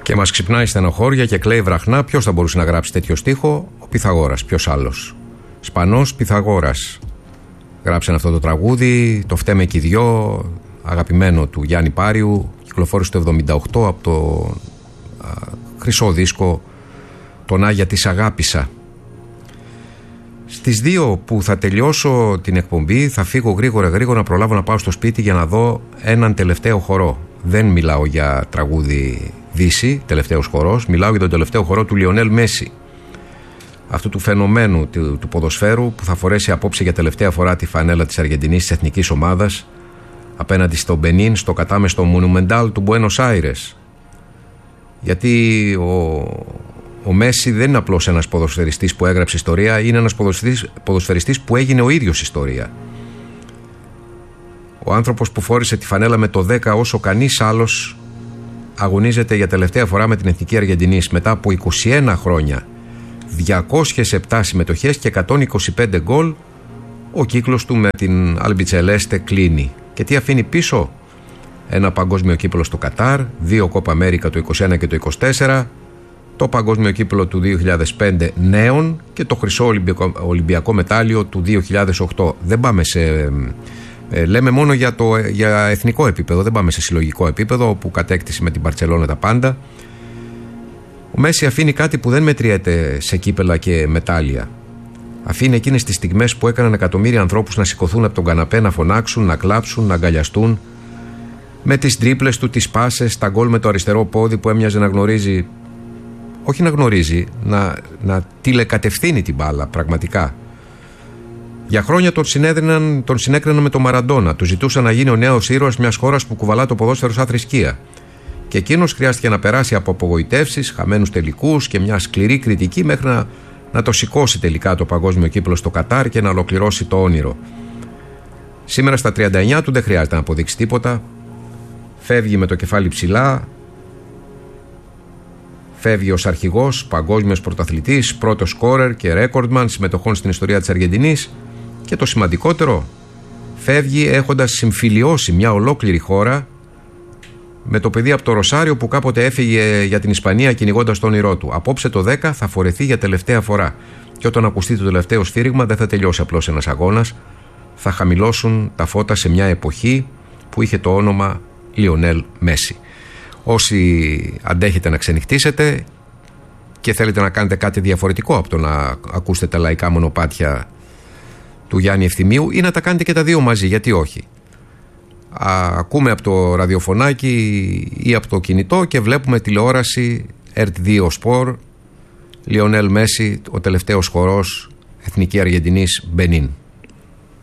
Και μας ξυπνάει στενοχώρια και κλαίει βραχνά. Ποιος θα μπορούσε να γράψει τέτοιο στίχο? Ο Πυθαγόρας. Ποιος άλλος? Σπανός Πυθαγόρας. Γράψαν αυτό το τραγούδι. Το φταίμε και οι δυο. Αγαπημένο του Γιάννη Πάριου. Κυκλοφόρησε το 1978 από το χρυσό δίσκο «Τον Άγια της Αγάπησα». Στις 2 που θα τελειώσω την εκπομπή θα φύγω γρήγορα να προλάβω να πάω στο σπίτι για να δω έναν τελευταίο χορό. Δεν μιλάω για τραγούδι Δύση, τελευταίος χορός, μιλάω για τον τελευταίο χορό του Λιονέλ Μέση, αυτού του φαινομένου του ποδοσφαίρου, που θα φορέσει απόψε για τελευταία φορά τη φανέλα της Αργεντινής, της εθνικής ομάδας, απέναντι στο Μπενίν, στο κατάμεστο Μουνουμεντάλ του Μπουένος Άιρες. Γιατί ο Μέση δεν είναι απλώς ένας ποδοσφαιριστής που έγραψε ιστορία, είναι ένας ποδοσφαιριστής που έγινε ο ίδιος ιστορία. Ο άνθρωπος που φόρησε τη φανέλα με το 10 όσο κανείς άλλος αγωνίζεται για τελευταία φορά με την Εθνική Αργεντινής μετά από 21 χρόνια, 207 συμμετοχές και 125 γκολ. Ο κύκλος του με την Αλμπιτσελέστε κλείνει. Και τι αφήνει πίσω? Ένα παγκόσμιο κύπελλο στο Κατάρ, 2 Κόπα Αμέρικα το 21 και το 24, το παγκόσμιο κύπελλο του 2005 νέων και το χρυσό Ολυμπιακό μετάλλιο του 2008. Δεν πάμε σε... λέμε μόνο για εθνικό επίπεδο, δεν πάμε σε συλλογικό επίπεδο, όπου κατέκτησε με την Μπαρτσελόνα τα πάντα. Ο Μέση αφήνει κάτι που δεν μετριέται σε κύπελλα και μετάλλια. Αφήνει εκείνες τις στιγμές που έκαναν εκατομμύρια ανθρώπους να σηκωθούν από τον καναπέ, να φωνάξουν, να κλάψουν, να αγκαλιαστούν, με τις τρίπλες του, τις πάσες, τα γκολ με το αριστερό πόδι που έμοιαζε να γνωρίζει, όχι να γνωρίζει, να τηλεκατευθύνει την μπάλα πραγματικά. Για χρόνια τον συνέκριναν με τον Μαραντόνα. Του ζητούσαν να γίνει ο νέος ήρωας μιας χώρας που κουβαλά το ποδόσφαιρο σαν θρησκεία. Και εκείνος χρειάστηκε να περάσει από απογοητεύσεις, χαμένους τελικούς και μια σκληρή κριτική μέχρι να το σηκώσει τελικά το παγκόσμιο κύπελλο στο Κατάρ και να ολοκληρώσει το όνειρο. Σήμερα στα 39 του δεν χρειάζεται να αποδείξει τίποτα. Φεύγει με το κεφάλι ψηλά. Φεύγει ως αρχηγός, παγκόσμιος πρωταθλητής, πρώτος σκόρερ και ρέκορντμαν συμμετοχών στην ιστορία της Αργεντινής. Και το σημαντικότερο, φεύγει έχοντας συμφιλιώσει μια ολόκληρη χώρα με το παιδί από το Ροσάριο που κάποτε έφυγε για την Ισπανία κυνηγώντας το όνειρό του. Απόψε το 10 θα φορεθεί για τελευταία φορά. Και όταν ακουστεί το τελευταίο σφύριγμα, δεν θα τελειώσει απλώς ένας αγώνας. Θα χαμηλώσουν τα φώτα σε μια εποχή που είχε το όνομα Λιονέλ Μέση. Όσοι αντέχετε να ξενυχτήσετε και θέλετε να κάνετε κάτι διαφορετικό από το να ακούσετε τα λαϊκά μονοπάτια του Γιάννη Ευθυμίου, ή να τα κάνετε και τα δύο μαζί, γιατί όχι. Ακούμε από το ραδιοφωνάκι ή από το κινητό και βλέπουμε τηλεόραση RT2 Sport, Λιονέλ Μέση, ο τελευταίος χορός Εθνική Αργεντινής Μπενίν.